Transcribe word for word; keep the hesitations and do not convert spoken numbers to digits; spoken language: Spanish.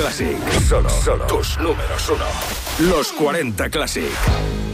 Classic. Solo, solo tus números uno. Los cuarenta Classic.